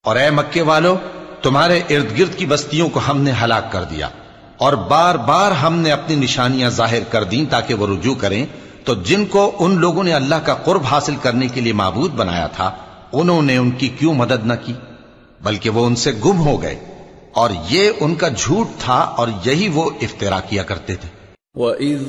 और ए मक्के वालों, तुम्हारे इर्द गिर्द की बस्तियों को हमने हलाक कर दिया और बार बार हमने अपनी निशानियां जाहिर कर दी ताकि वो रुजू करें। तो जिनको उन लोगों ने अल्लाह का कुर्ब हासिल करने के लिए माबूद बनाया था, उन्होंने उनकी क्यों मदद न की, बल्कि वो उनसे गुम हो गए। और ये उनका झूठ था और यही वो इफ्तिरा किया करते थे।